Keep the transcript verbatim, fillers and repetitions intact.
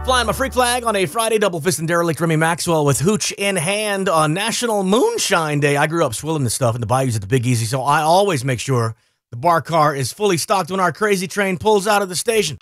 Flying my freak flag on a Friday, double fist and derelict Remy Maxwell with hooch in hand on National Moonshine Day. I grew up swilling this stuff in the bayous at the Big Easy, so I always make sure the bar car is fully stocked when our crazy train pulls out of the station.